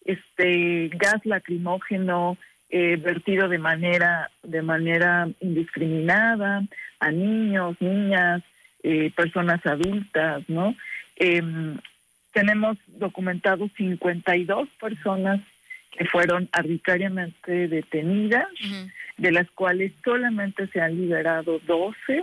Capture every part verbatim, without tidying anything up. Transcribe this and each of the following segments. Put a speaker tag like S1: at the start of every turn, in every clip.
S1: este gas lacrimógeno eh, vertido de manera de manera indiscriminada a niños, niñas, eh, personas adultas, ¿no? Eh, tenemos documentados cincuenta y dos personas que fueron arbitrariamente detenidas, uh-huh. de las cuales solamente se han liberado doce,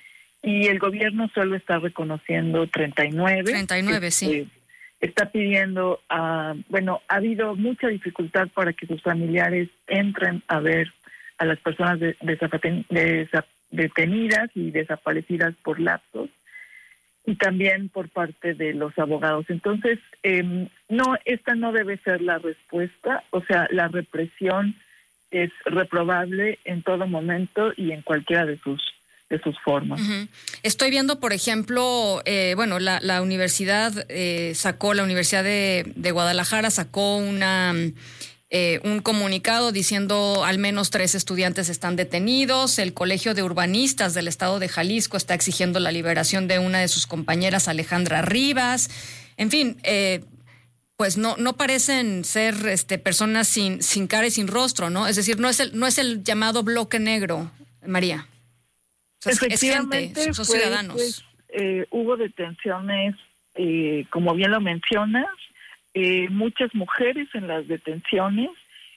S1: y el gobierno solo está reconociendo treinta y nueve.
S2: treinta y nueve, sí.
S1: Eh, está pidiendo, a, bueno, ha habido mucha dificultad para que sus familiares entren a ver a las personas de, de, de, de, detenidas y desaparecidas por lapsos, y también por parte de los abogados. Entonces, eh, no, esta no debe ser la respuesta. O sea, la represión es reprobable en todo momento y en cualquiera de sus de sus formas.
S2: Uh-huh. Estoy viendo, por ejemplo, eh, bueno, la, la universidad eh, sacó, la Universidad de, de Guadalajara sacó una eh, un comunicado diciendo al menos tres estudiantes están detenidos. El Colegio de Urbanistas del Estado de Jalisco está exigiendo la liberación de una de sus compañeras, Alejandra Rivas. En fin, eh, pues no no parecen ser este personas sin sin cara y sin rostro, ¿no? Es decir, no es el no es el llamado bloque negro, María. O sea,
S1: Efectivamente,
S2: es gente, son
S1: pues,
S2: ciudadanos.
S1: Pues, eh, hubo detenciones, eh, como bien lo mencionas, eh, muchas mujeres en las detenciones,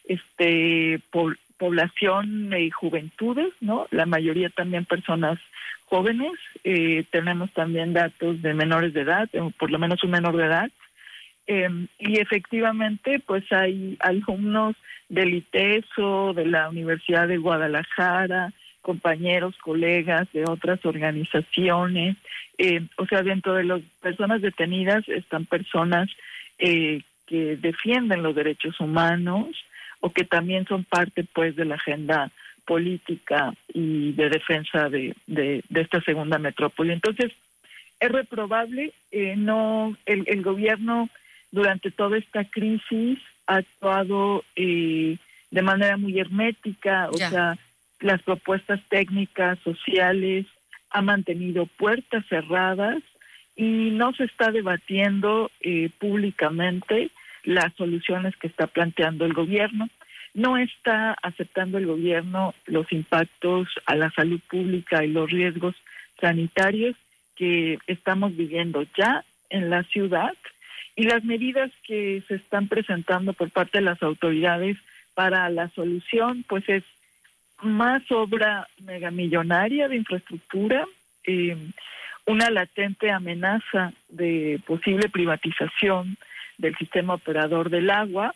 S1: este, po- población y eh, juventudes, ¿no? La mayoría también personas jóvenes. Eh, tenemos también datos de menores de edad, eh, por lo menos un menor de edad. Eh, y efectivamente, pues hay alumnos del ITESO, de la Universidad de Guadalajara, compañeros, colegas de otras organizaciones, eh, o sea, dentro de las personas detenidas están personas eh, que defienden los derechos humanos o que también son parte, pues, de la agenda política y de defensa de, de, de esta segunda metrópoli. Entonces, es reprobable, eh, no, el, el gobierno durante toda esta crisis ha actuado eh, de manera muy hermética, o
S2: ya.
S1: sea, las propuestas técnicas, sociales, ha mantenido puertas cerradas y no se está debatiendo eh, públicamente las soluciones que está planteando el gobierno. No está aceptando el gobierno los impactos a la salud pública y los riesgos sanitarios que estamos viviendo ya en la ciudad, y las medidas que se están presentando por parte de las autoridades para la solución, pues es más obra megamillonaria de infraestructura, eh, una latente amenaza de posible privatización del sistema operador del agua,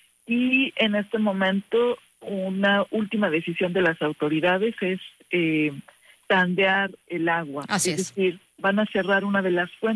S1: y en este momento una última decisión de las autoridades es eh, tandear el agua.
S2: Así
S1: es
S2: es.
S1: decir, van a cerrar una de las fuentes